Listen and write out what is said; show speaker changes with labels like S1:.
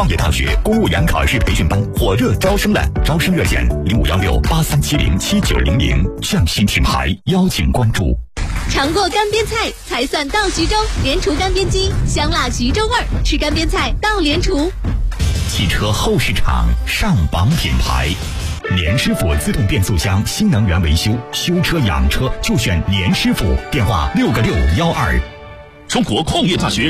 S1: 创业大学公务员考试培训班火热招生了，招生热线051683707900，匠心品牌邀请关注。
S2: 尝过干煸菜才算到徐州，莲厨干煸鸡，香辣徐州味儿，吃干煸菜到莲厨。
S1: 汽车后市场上榜品牌，年师傅自动变速箱新能源维修，修车养车就选年师傅，电话6个612。
S3: 中国矿业大学